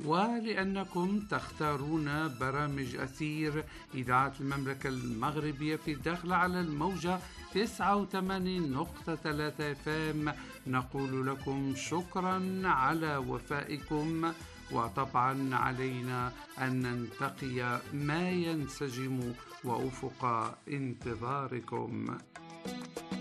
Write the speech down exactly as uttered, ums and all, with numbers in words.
ولأنكم تختارون برامج أثير إذاعة المملكة المغربية في الداخل على الموجة تسعة وثمانين نقطة ثلاثة اف ام، نقول لكم شكرا على وفائكم، وطبعا علينا أن ننتقي ما ينسجم وأفق انتظاركم.